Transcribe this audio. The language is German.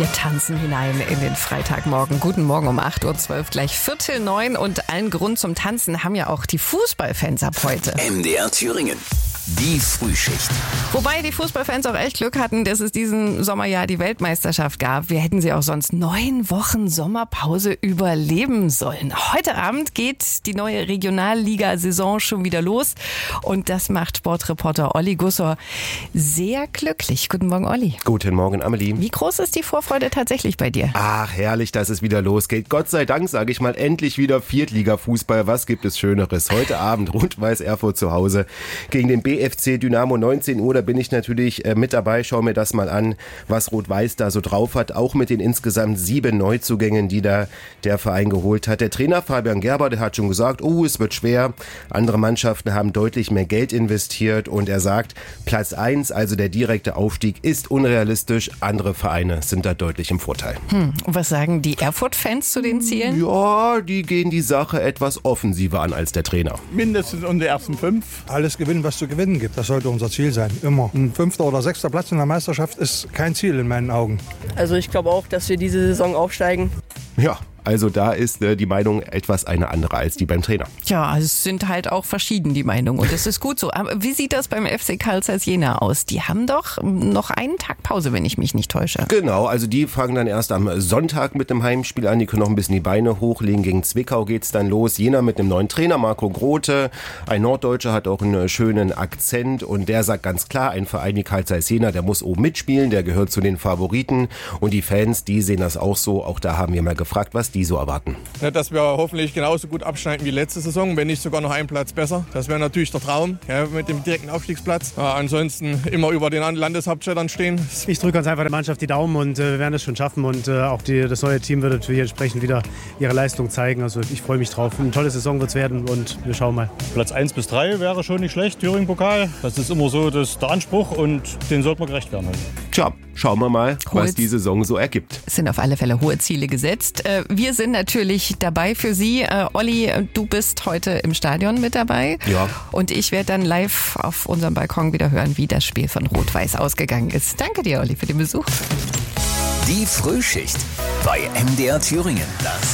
Wir tanzen hinein in den Freitagmorgen. Guten Morgen um 8.12 Uhr, gleich 8:45 und allen Grund zum Tanzen haben ja auch die Fußballfans ab heute. MDR Thüringen. Die Frühschicht. Wobei die Fußballfans auch echt Glück hatten, dass es diesen Sommer ja die Weltmeisterschaft gab. Wir hätten sie auch sonst 9 Wochen Sommerpause überleben sollen. Heute Abend geht die neue Regionalliga-Saison schon wieder los. Und das macht Sportreporter Olli Gussor sehr glücklich. Guten Morgen, Olli. Guten Morgen, Amelie. Wie groß ist die Vorfreude tatsächlich bei dir? Ach, herrlich, dass es wieder losgeht. Gott sei Dank, sage ich mal, endlich wieder Viertliga-Fußball. Was gibt es Schöneres? Heute Abend Rot-Weiß Erfurt zu Hause gegen den BFC Dynamo. 19 Uhr, da bin ich natürlich mit dabei. Schau mir das mal an, was Rot-Weiß da so drauf hat. Auch mit den insgesamt 7 Neuzugängen, die da der Verein geholt hat. Der Trainer Fabian Gerber, der hat schon gesagt, es wird schwer. Andere Mannschaften haben deutlich mehr Geld investiert und er sagt, Platz 1, also der direkte Aufstieg, ist unrealistisch. Andere Vereine sind da deutlich im Vorteil. Und was sagen die Erfurt-Fans zu den Zielen? Ja, die gehen die Sache etwas offensiver an als der Trainer. Mindestens um die ersten 5. Alles gewinnen, was zu gewinnen gibt. Das sollte unser Ziel sein. Immer. Ein 5. oder 6. Platz in der Meisterschaft ist kein Ziel in meinen Augen. Also ich glaube auch, dass wir diese Saison aufsteigen. Ja, also da ist die Meinung etwas eine andere als die beim Trainer. Ja, es sind halt auch verschieden die Meinungen und das ist gut so. Aber wie sieht das beim FC Carl Zeiss Jena aus? Die haben doch noch einen Tag Pause, wenn ich mich nicht täusche. Genau, also die fangen dann erst am Sonntag mit dem Heimspiel an. Die können noch ein bisschen die Beine hochlegen. Gegen Zwickau geht's dann los. Jena mit einem neuen Trainer, Marco Grote. Ein Norddeutscher, hat auch einen schönen Akzent und der sagt ganz klar, ein Verein wie Carl Zeiss Jena, der muss oben mitspielen, der gehört zu den Favoriten. Und die Fans, die sehen das auch so. Auch da haben wir mal gefragt, was die so erwarten. Ja, dass wir hoffentlich genauso gut abschneiden wie letzte Saison, wenn nicht sogar noch einen Platz besser. Das wäre natürlich der Traum, ja, mit dem direkten Aufstiegsplatz. Ansonsten immer über den Landeshauptstädtern stehen. Ich drücke uns einfach der Mannschaft die Daumen und wir werden es schon schaffen. Und auch das neue Team wird natürlich entsprechend wieder ihre Leistung zeigen. Also ich freue mich drauf. Eine tolle Saison wird es werden und wir schauen mal. Platz 1 bis 3 wäre schon nicht schlecht, Thüringen-Pokal. Das ist immer so der Anspruch und den sollte man gerecht werden. Tja, schauen wir mal, was die Saison so ergibt. Es sind auf alle Fälle hohe Ziele gesetzt. Wir sind natürlich dabei für Sie. Olli, du bist heute im Stadion mit dabei. Ja. Und ich werde dann live auf unserem Balkon wieder hören, wie das Spiel von Rot-Weiß ausgegangen ist. Danke dir, Olli, für den Besuch. Die Frühschicht bei MDR Thüringen.